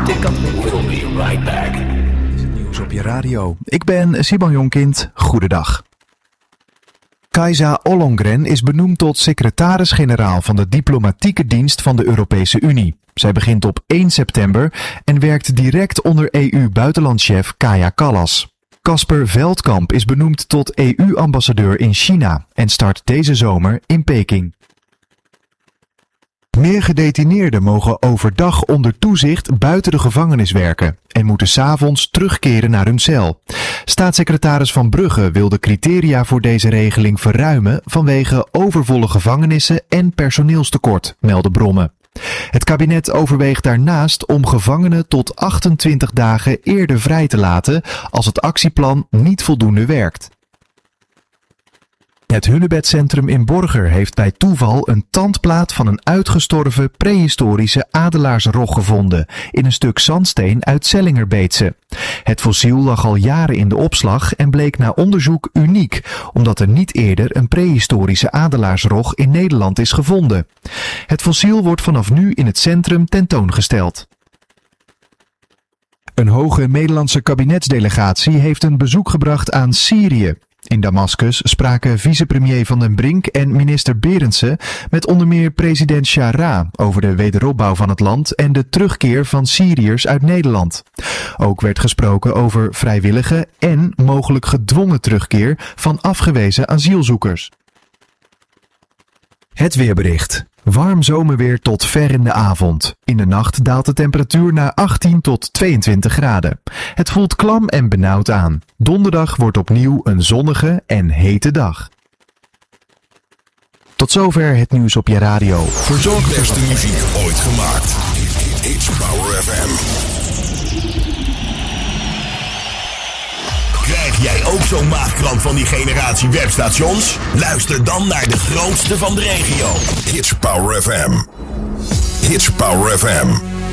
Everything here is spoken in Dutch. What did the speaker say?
We'll be right back. Dit is het nieuws op je radio. Ik ben Simon Jonkind. Goedendag. Kajsa Ollongren is benoemd tot secretaris-generaal van de diplomatieke dienst van de Europese Unie. Zij begint op 1 september en werkt direct onder EU-buitenlandchef Kaja Kallas. Casper Veldkamp is benoemd tot EU-ambassadeur in China en start deze zomer in Peking. Meer gedetineerden mogen overdag onder toezicht buiten de gevangenis werken en moeten 's avonds terugkeren naar hun cel. Staatssecretaris Van Brugge wil de criteria voor deze regeling verruimen vanwege overvolle gevangenissen en personeelstekort, melden bronnen. Het kabinet overweegt daarnaast om gevangenen tot 28 dagen eerder vrij te laten als het actieplan niet voldoende werkt. Het Hunebedcentrum in Borger heeft bij toeval een tandplaat van een uitgestorven prehistorische adelaarsrog gevonden in een stuk zandsteen uit Zellingerbeetse. Het fossiel lag al jaren in de opslag en bleek na onderzoek uniek, omdat er niet eerder een prehistorische adelaarsrog in Nederland is gevonden. Het fossiel wordt vanaf nu in het centrum tentoongesteld. Een hoge Nederlandse kabinetsdelegatie heeft een bezoek gebracht aan Syrië. In Damascus spraken vicepremier Van den Brink en minister Berendsen met onder meer president Chara over de wederopbouw van het land en de terugkeer van Syriërs uit Nederland. Ook werd gesproken over vrijwillige en mogelijk gedwongen terugkeer van afgewezen asielzoekers. Het weerbericht. Warm zomerweer tot ver in de avond. In de nacht daalt de temperatuur naar 18 tot 22 graden. Het voelt klam en benauwd aan. Donderdag wordt opnieuw een zonnige en hete dag. Tot zover het nieuws op je radio. Verzorgd beste muziek ooit gemaakt. It's Power FM. Krijg jij ook zo'n maagkramp van die generatie webstations? Luister dan naar de grootste van de regio. It's Power FM. It's Power FM.